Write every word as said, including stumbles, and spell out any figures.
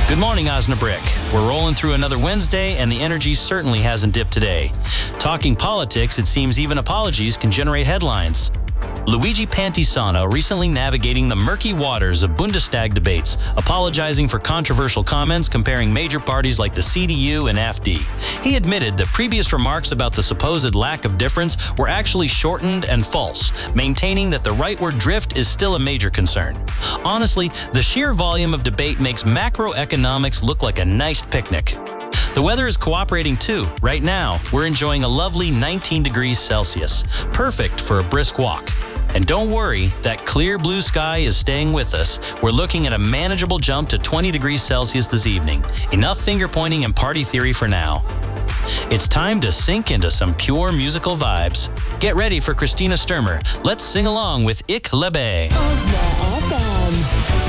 Good morning, Osnabrick. We're rolling through another Wednesday, and the energy certainly hasn't dipped today. Talking politics, it seems even apologies can generate headlines. Luigi Pantisano recently navigating the murky waters of Bundestag debates, apologizing for controversial comments comparing major parties like the C D U and A F D. He admitted that previous remarks about the supposed lack of difference were actually shortened and false, maintaining that the rightward drift is still a major concern. Honestly, the sheer volume of debate makes macroeconomics look like a nice picnic. The weather is cooperating too. Right now, we're enjoying a lovely nineteen degrees Celsius, perfect for a brisk walk. And don't worry, that clear blue sky is staying with us. We're looking at a manageable jump to twenty degrees Celsius this evening. Enough finger pointing and party theory for now. It's time to sink into some pure musical vibes. Get ready for Christina Sturmer. Let's sing along with Ich lebe.